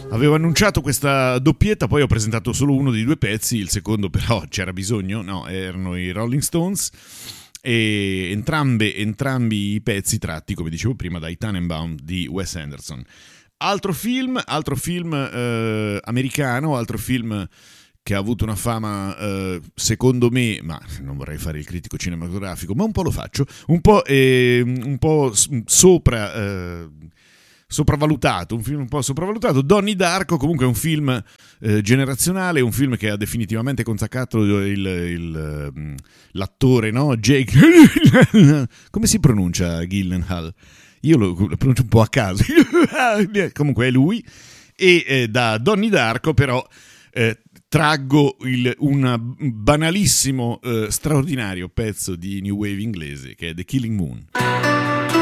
Avevo annunciato questa doppietta, poi ho presentato solo uno dei due pezzi, il secondo però c'era bisogno, no, erano i Rolling Stones, e entrambi i pezzi tratti, come dicevo prima, dai Tannenbaum di Wes Anderson. Altro film americano, altro film che ha avuto una fama, secondo me, ma non vorrei fare il critico cinematografico, ma un po' lo faccio, un po' sopravvalutato, un film un po' sopravvalutato. Donnie Darko comunque è un film generazionale, un film che ha definitivamente consacrato l'attore, no? Jake come si pronuncia Gyllenhaal? Io lo pronuncio un po' a caso comunque è lui, e da Donnie Darko però traggo un banalissimo straordinario pezzo di New Wave inglese che è The Killing Moon.